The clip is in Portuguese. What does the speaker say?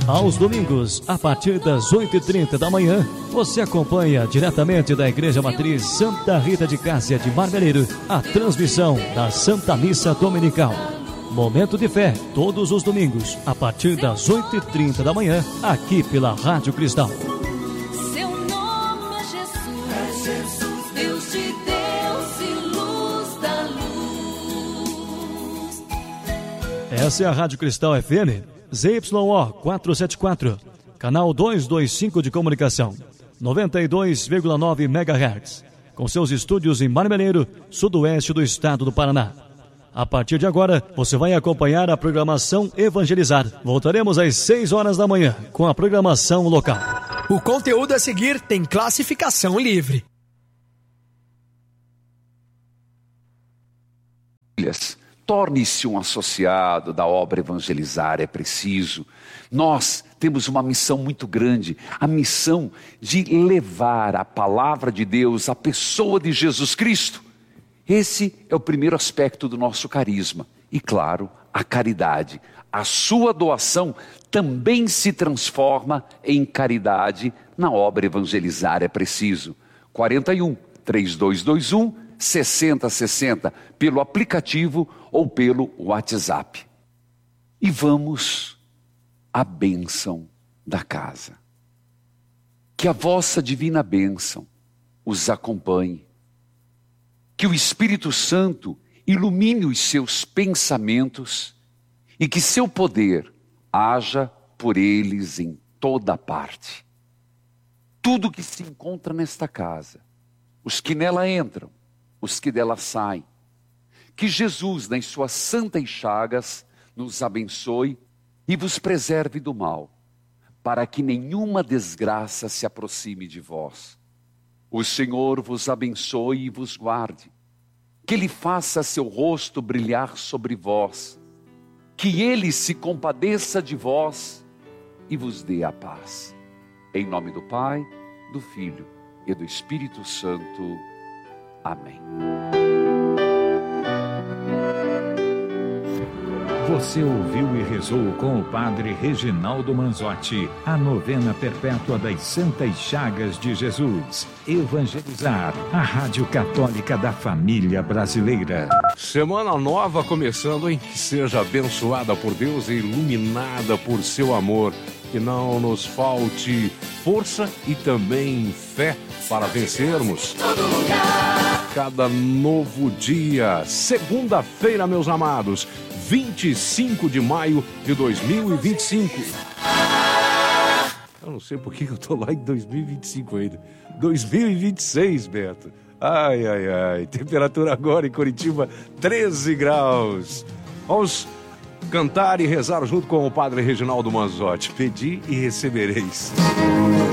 Aos domingos, a partir das 8h30 da manhã, você acompanha diretamente da Igreja Matriz Santa Rita de Cássia de Marmeleiro a transmissão da Santa Missa Dominical. Momento de Fé, todos os domingos, a partir das 8h30 da manhã, aqui pela Rádio Cristal. Seu nome é Jesus, Deus de Deus e luz da luz. Essa é a Rádio Cristal FM, ZYO 474, canal 225 de comunicação, 92,9 MHz, com seus estúdios em Marmeleiro, sudoeste do estado do Paraná. A partir de agora, você vai acompanhar a programação Evangelizar. Voltaremos às 6 horas da manhã com a programação local. O conteúdo a seguir tem classificação livre. Torne-se um associado da obra Evangelizar, é preciso. Nós temos uma missão muito grande, a missão de levar a palavra de Deus à pessoa de Jesus Cristo. Esse é o primeiro aspecto do nosso carisma. E claro, a caridade. A sua doação também se transforma em caridade na obra Evangelizar, é preciso. 41 3221 6060 pelo aplicativo ou pelo WhatsApp. E vamos à bênção da casa. Que a vossa divina bênção os acompanhe. Que o Espírito Santo ilumine os seus pensamentos e que seu poder haja por eles em toda parte. Tudo que se encontra nesta casa, os que nela entram, os que dela saem, que Jesus, nas suas santas chagas, nos abençoe e vos preserve do mal, para que nenhuma desgraça se aproxime de vós. O Senhor vos abençoe e vos guarde, que Ele faça seu rosto brilhar sobre vós, que Ele se compadeça de vós e vos dê a paz. Em nome do Pai, do Filho e do Espírito Santo. Amém. Você ouviu e rezou com o Padre Reginaldo Manzotti a novena perpétua das Santas Chagas de Jesus. Evangelizar, a Rádio Católica da Família Brasileira. Semana nova começando, hein? Que seja abençoada por Deus e iluminada por seu amor. Que não nos falte força e também fé para vencermos cada novo dia. Segunda-feira, meus amados, 25 de maio de 2025. Eu não sei por que eu tô lá em 2025 ainda. 2026, Beto. Ai, ai, ai. Temperatura agora em Curitiba, 13 graus. Vamos cantar e rezar junto com o Padre Reginaldo Manzotti. Pedi e recebereis.